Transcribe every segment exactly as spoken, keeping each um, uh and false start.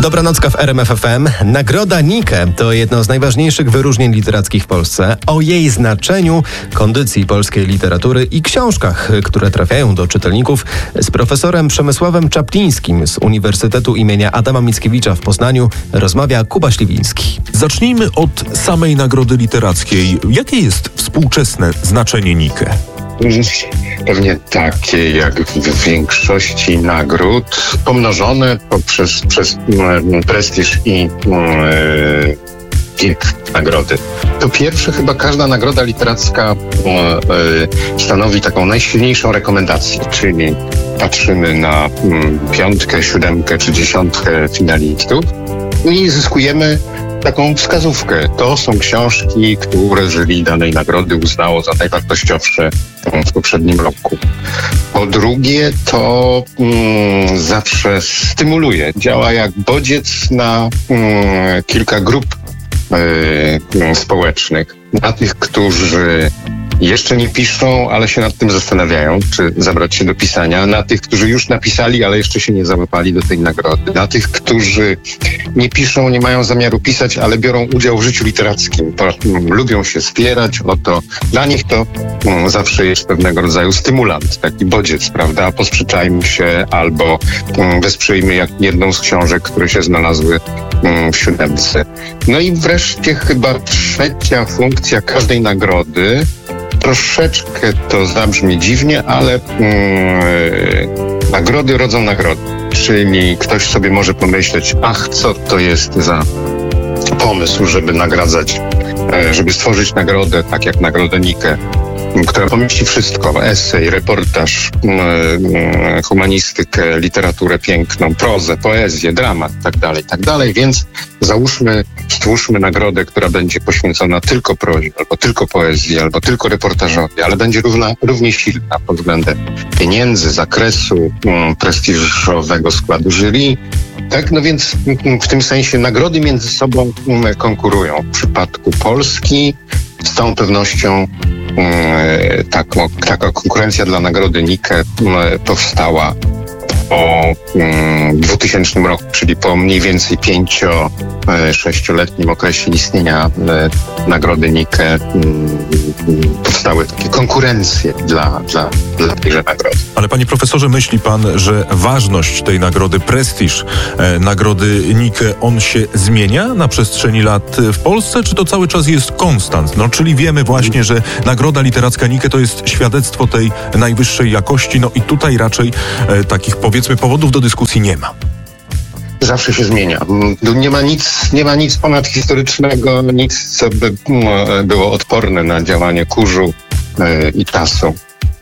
Dobranocka w R M F F M. Nagroda Nike to jedno z najważniejszych wyróżnień literackich w Polsce. O jej znaczeniu, kondycji polskiej literatury i książkach, które trafiają do czytelników, z profesorem Przemysławem Czaplińskim z Uniwersytetu imienia Adama Mickiewicza w Poznaniu rozmawia Kuba Śliwiński. Zacznijmy od samej nagrody literackiej. Jakie jest współczesne znaczenie Nike? Pewnie takie jak w większości nagród, pomnożone poprzez przez prestiż i wiek nagrody. To pierwsze, chyba każda nagroda literacka stanowi taką najsilniejszą rekomendację, czyli patrzymy na piątkę, siódemkę czy dziesiątkę finalistów i zyskujemy taką wskazówkę. To są książki, które jury danej nagrody uznało za najwartościowsze w poprzednim roku. Po drugie, to mm, zawsze stymuluje, działa jak bodziec na mm, kilka grup y, społecznych. Na tych, którzy jeszcze nie piszą, ale się nad tym zastanawiają, czy zabrać się do pisania. Na tych, którzy już napisali, ale jeszcze się nie załapali do tej nagrody. Na tych, którzy nie piszą, nie mają zamiaru pisać, ale biorą udział w życiu literackim. Lubią się spierać o to. Dla nich to um, zawsze jest pewnego rodzaju stymulant, taki bodziec, prawda? Posprzeczajmy się albo um, wesprzyjmy jak jedną z książek, które się znalazły um, w siódemce. No i wreszcie chyba trzecia funkcja każdej nagrody. Troszeczkę to zabrzmi dziwnie, ale mm, nagrody rodzą nagrody. Czyli ktoś sobie może pomyśleć, ach, co to jest za pomysł, żeby nagradzać, żeby stworzyć nagrodę, tak jak nagrodę Nike, która pomieści wszystko, esej, reportaż, humanistykę, literaturę piękną, prozę, poezję, dramat, tak dalej, tak dalej. Więc załóżmy, stwórzmy nagrodę, która będzie poświęcona tylko prozie, albo tylko poezji, albo tylko reportażowi, ale będzie równa, równie silna pod względem pieniędzy, zakresu, prestiżowego składu jury. Tak, no więc w tym sensie nagrody między sobą konkurują. W przypadku Polski z całą pewnością Taką, taka konkurencja dla nagrody Nike powstała po dwutysięcznym roku, czyli po mniej więcej pięcio, sześcioletnim okresie istnienia nagrody Nike powstały takie konkurencje dla, dla, dla tejże nagrody. Ale panie profesorze, myśli pan, że ważność tej nagrody, prestiż e, nagrody Nike, on się zmienia na przestrzeni lat w Polsce, czy to cały czas jest konstant? No, czyli wiemy właśnie, że nagroda literacka Nike to jest świadectwo tej najwyższej jakości, no i tutaj raczej e, takich powiedzmy powodów do dyskusji nie ma. Zawsze się zmienia. Nie ma nic, nie ma nic ponadhistorycznego, nic, co by było odporne na działanie kurzu yy, i czasu.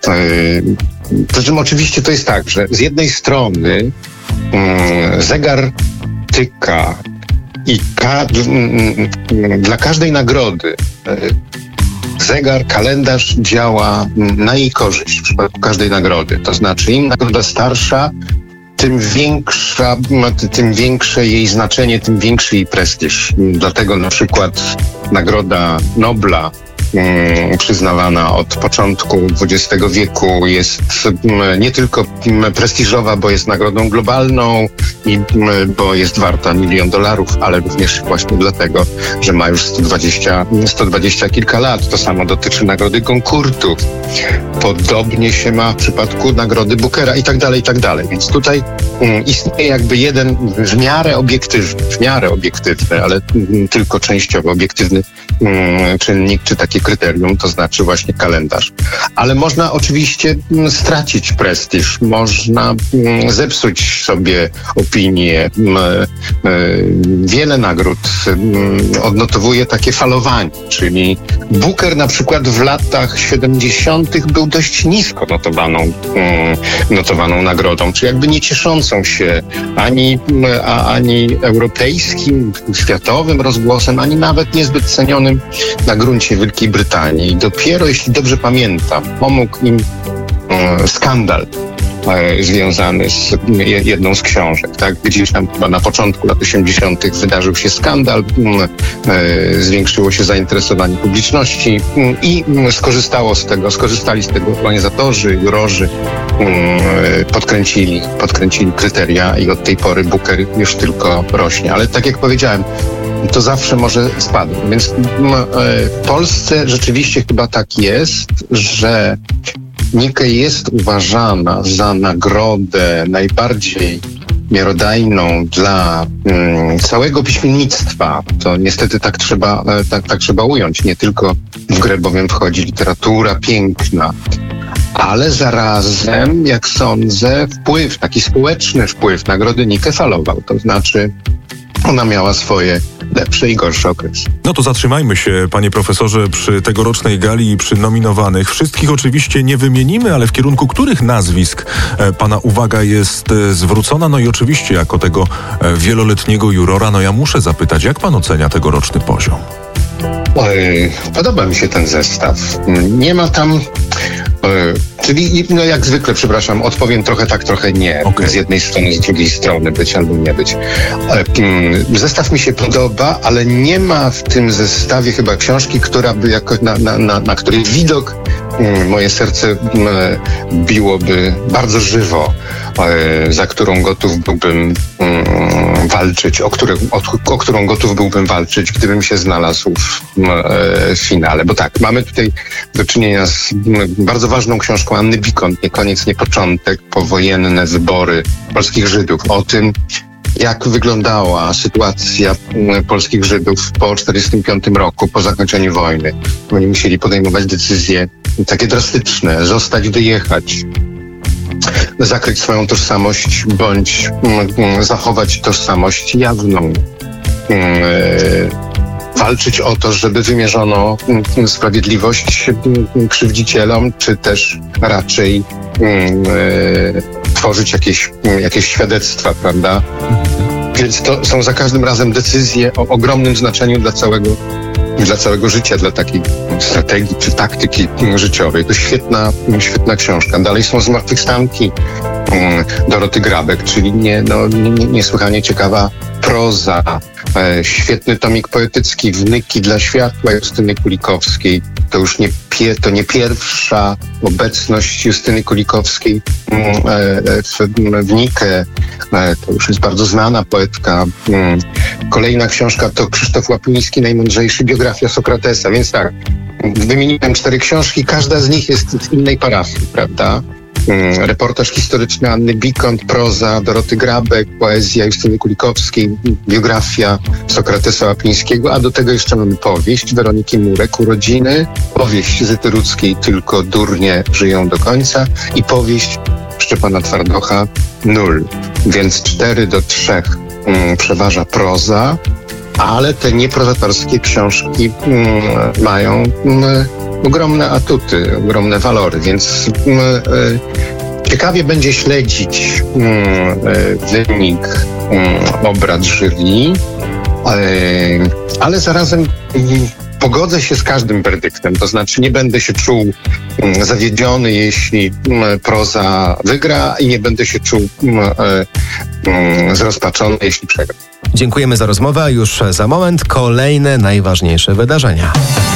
Yy, przy czym oczywiście to jest tak, że z jednej strony yy, zegar tyka i ka- yy, dla każdej nagrody yy, zegar, kalendarz działa na jej korzyść w przypadku każdej nagrody. To znaczy im nagroda starsza, tym większa, tym większe jej znaczenie, tym większy jej prestiż. Dlatego na przykład Nagroda Nobla mm, przyznawana od początku dwudziestego wieku jest mm, nie tylko mm, prestiżowa, bo jest nagrodą globalną i mm, bo jest warta milion dolarów, ale również właśnie dlatego, że ma już sto dwadzieścia, sto dwadzieścia kilka lat. To samo dotyczy Nagrody Goncourtu. Podobnie się ma w przypadku Nagrody Bookera i tak dalej, i tak dalej. Więc tutaj um, istnieje jakby jeden w miarę obiektywny, w miarę obiektywny, ale um, tylko częściowo obiektywny um, czynnik, czy takie kryterium, to znaczy właśnie kalendarz. Ale można oczywiście um, stracić prestiż, można um, zepsuć sobie opinię. Um, um, wiele nagród um, odnotowuje takie falowanie, czyli Booker na przykład w latach siedemdziesiątych był dość nisko notowaną, um, notowaną nagrodą, czy jakby nie cieszącą się ani, a, ani europejskim, światowym rozgłosem, ani nawet niezbyt cenionym na gruncie Wielkiej Brytanii. I dopiero, jeśli dobrze pamiętam, pomógł im um, skandal e, związany z jedną z książek. Tak? Gdzieś tam chyba na początku lat osiemdziesiątych wydarzył się skandal, e, zwiększyło się zainteresowanie publiczności i skorzystało z tego, skorzystali z tego organizatorzy, jurorzy, e, podkręcili, podkręcili kryteria i od tej pory Booker już tylko rośnie. Ale tak jak powiedziałem, to zawsze może spadać. Więc w Polsce rzeczywiście chyba tak jest, że Nike jest uważana za nagrodę najbardziej miarodajną dla mm, całego piśmiennictwa. To niestety tak trzeba, tak, tak trzeba ująć. Nie tylko w grę bowiem wchodzi literatura piękna, ale zarazem, jak sądzę, wpływ, taki społeczny wpływ nagrody Nike falował. To znaczy ona miała swoje lepsze i gorsze okresy. No to zatrzymajmy się, panie profesorze, przy tegorocznej gali i przy nominowanych. Wszystkich oczywiście nie wymienimy, ale w kierunku których nazwisk e, pana uwaga jest e, zwrócona? No i oczywiście jako tego e, wieloletniego jurora, no ja muszę zapytać, jak pan ocenia tegoroczny poziom? Oj, podoba mi się ten zestaw. Nie ma tam... Czyli, no jak zwykle, przepraszam, odpowiem trochę tak, trochę nie. Okay. Z jednej strony, z drugiej strony, być albo nie być. Zestaw mi się podoba, ale nie ma w tym zestawie chyba książki, która by jakoś, na, na, na, na której widok moje serce biłoby bardzo żywo, za którą gotów byłbym walczyć, o, które, o, o którą gotów byłbym walczyć, gdybym się znalazł w, w finale. Bo tak, mamy tutaj do czynienia z bardzo ważną książką Anny Bikont, Nie koniec, nie początek, powojenne wybory polskich Żydów. O tym, jak wyglądała sytuacja polskich Żydów po tysiąc dziewięćset czterdziestym piątym roku, po zakończeniu wojny. Oni musieli podejmować decyzje takie drastyczne, zostać, wyjechać, zakryć swoją tożsamość, bądź mm, zachować tożsamość jawną. Mm, walczyć o to, żeby wymierzono mm, sprawiedliwość mm, krzywdzicielom, czy też raczej mm, y, tworzyć jakieś, mm, jakieś świadectwa, prawda? Więc to są za każdym razem decyzje o ogromnym znaczeniu dla całego dla całego życia, dla takiej strategii czy taktyki życiowej. To świetna, świetna książka. Dalej są Zmartwychwstanki Doroty Grabek, czyli nie, no, niesłychanie ciekawa proza. E, świetny tomik poetycki Wnyki dla światła Justyny Kulikowskiej. To już nie, pie, to nie pierwsza obecność Justyny Kulikowskiej e, w, w Nike. E, to już jest bardzo znana poetka. E, kolejna książka to Krzysztof Łapiński, Najmądrzejszy, biografia Sokratesa. Więc tak, wymieniłem cztery książki, każda z nich jest z innej parafii, prawda? Reportaż historyczny Anny Bikont, proza Doroty Grabek, poezja Justyny Kulikowskiej, biografia Sokratesa Łapińskiego, a do tego jeszcze mamy powieść Weroniki Murek, Urodziny, powieść Zyty Rudzkiej Tylko durnie żyją do końca i powieść Szczepana Twardocha Nul. Więc cztery do trzech um, przeważa proza, ale te nieprozatorskie książki um, mają um, ogromne atuty, ogromne walory, więc um, y, ciekawie będzie śledzić um, y, wynik um, obrad jury, y, ale zarazem y, pogodzę się z każdym werdyktem, to znaczy nie będę się czuł um, zawiedziony, jeśli um, proza wygra i nie będę się czuł um, um, zrozpaczony, jeśli przegra. Dziękujemy za rozmowę, a już za moment kolejne najważniejsze wydarzenia.